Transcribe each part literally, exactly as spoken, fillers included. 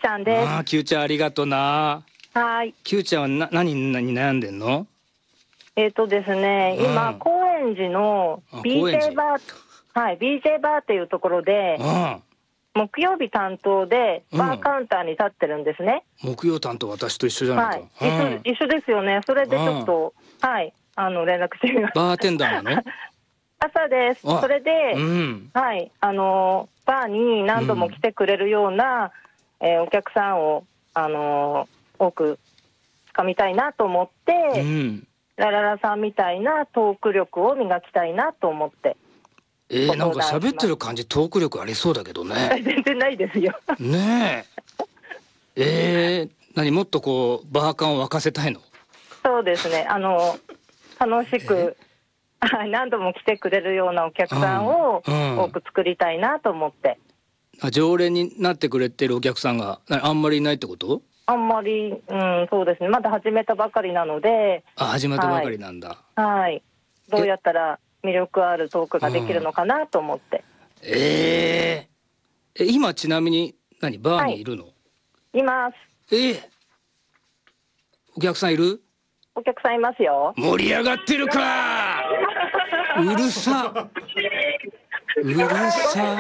さんです。 ああ、キューちゃんありがとな。 はい。 キューちゃんはな何に悩んでんの？ えっ、とですね、今、 うん、 高円寺のあビージェー高円寺バー、はい、ビージェー バーっていうところで、 ああ、 木曜日担当でうんバーカウンターに立ってるんですね。 木曜担当私と一緒じゃないか。 はい。一緒、一緒ですよね。それでちょっと、はい、あの、連絡してみました。 バーテンダーなの？ 朝です。 あそれで、 うん、 はい、あの、バーに何度も来てくれるような、えーお客さんを、あの、多く掴みたいなと思って、 うん、 ラララさんみたいなトーク力を磨きたいなと思って。 えー、なんか喋ってる感じトーク力ありそうだけどね。 全然ないですよ。 ねえ。えー、何もっとこうバーカンを沸かせたいの？ そうですね。あの楽しく何度も来てくれるようなお客さんを多く作りたいなと思って。 あ、常連になってくれてるお客さんがあんまりいないってこと？ あんまり、うん、そうですね。まだ始めたばかりなので。 あ、始めたばかりなんだ。 はい。はい、どうやったら魅力あるトークができるのかなと思って。 えー、え、今ちなみに何バーにいるの？はい、 います。 えー、お客さんいる？ お客さんいますよ。 盛り上がってるか。うるさ。うるさ。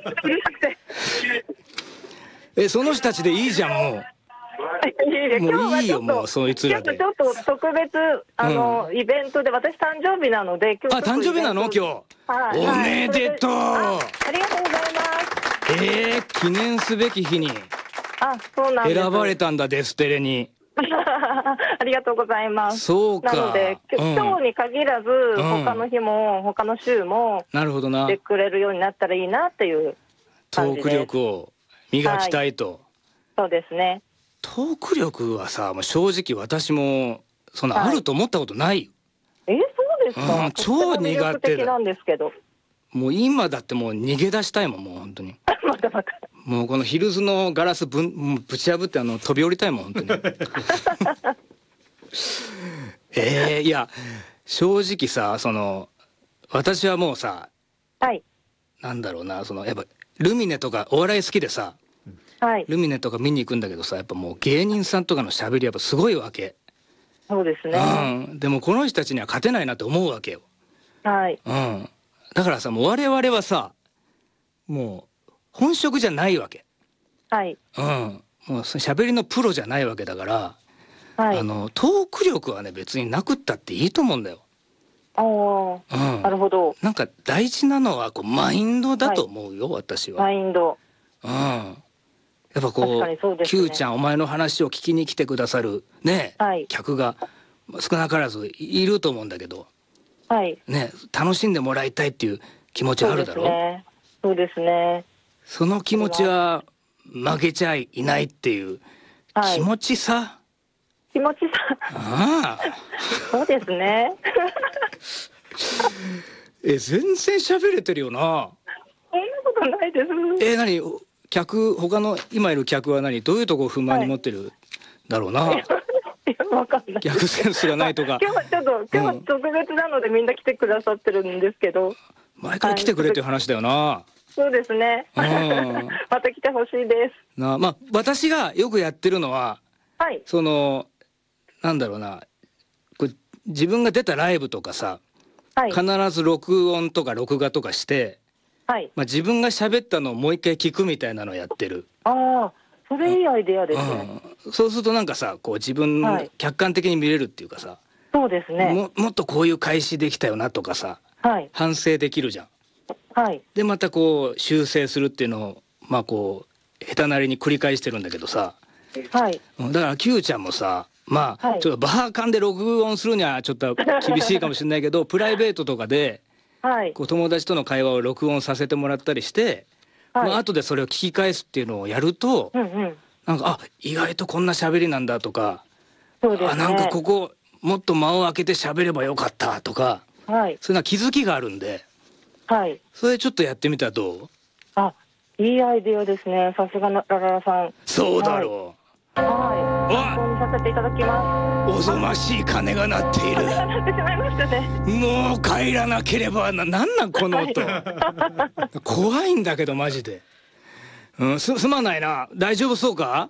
え、その人たちでいいじゃんもう。もういいよもうそいつらで。 ちょっと特別あの、うん、イベントで私誕生日なので今日。あ、誕生日なの今日。はい、おめでとう、 はい。ありがとうございます。 えー、記念すべき日に。 あ、そうなんです。 選ばれたんだデステレに。 ありがとうございます。 そうか。 なので、うん、今日に限らず、うん、他の日も他の週もなるほどな。 してくれるようになったらいいなっていう感じです。 トーク力を磨きたいと。はい、 そうですね。 トーク力はさ、もう正直私もそんなあると思ったことないよ。 はい、え、そうですか。うん、 超苦手だ。 なんですけど。もう今だってもう逃げ出したいもんもう本当に。 まだまだ。 もうこのヒルズのガラスぶんぶち破ってあの飛び降りたいもん本当に。えー、いや正直さ、その私はもうさ、 はい、 なんだろうな、そのやっぱルミネとかお笑い好きでさ、 はい、 ルミネとか見に行くんだけどさ、やっぱもう芸人さんとかのしゃべりやっぱすごいわけ。 そうですね、 うん、でもこの人たちには勝てないなって思うわけよ。 はい、 うん、だからさ、もう我々はさもう本職じゃないわけ。 はい、 うん、もうしゃべりのプロじゃないわけだから、 はい、 あのトーク力はね別になくったっていいと思うんだよ。 ああ、うん、なるほど。 なんか大事なのはこうマインドだと思うよ、はい、私は。 マインド。 うん。やっぱこう、 ね、 キューちゃんお前の話を聞きに来てくださるね、はい、客が少なからずいると思うんだけど、 はい、 ね、楽しんでもらいたいっていう気持ちあるだろう。 そうですね。そうですね。 その気持ちは負けちゃいないっていう気持ちさ。はい、 気持ちさ。ああ。そうですね。 え、全然喋れてるよな。 そんなことないです。 え、何？客、他の今いる客は何、どういうとこを不満に持ってるだろうな。はい、 わかんない。 逆センスがないとか。 今日はちょっと今日は特別なのでみんな来てくださってるんですけど。 前から来てくれっていう話だよな。はい、 そうですね。うん、また来てほしいです。 な、まあ私がよくやってるのは、はい、そのなんだろうな、これ自分が出たライブとかさ、はい、必ず録音とか録画とかして。はい、まあ自分が喋ったのをもう一回聞くみたいなのをやってる。 ああ、それいいアイデアですね。 うん、そうするとなんかさ、こう自分客観的に見れるっていうかさ、はい、 そうですね。 も、もっとこういう開始できたよなとかさ、はい、反省できるじゃん。はい、でまたこう修正するっていうのをまあこう下手なりに繰り返してるんだけどさ、はい、だからキューちゃんもさ、まあ、はい、ちょっとバーカンで録音するにはちょっと厳しいかもしれないけどプライベートとかで。はい、こう友達との会話を録音させてもらったりして、はい、まあ後でそれを聞き返すっていうのをやると、うんうん、なんかあ意外とこんな喋りなんだとか、そうですね、あなんかここもっと間を空けて喋ればよかったとか、はい、そういうのは気づきがあるんで、はい、それちょっとやってみたらどう？ あ、いいアイデアですね。さすがのラララさん。 そうだろう。はいはい、参考にさせていただきます。 おぞましい鐘が鳴っている。 鐘が鳴ってしまいましたね。 もう帰らなければな、なんなんこの音。怖いんだけどマジで。うん、す、すまないな。大丈夫そうか？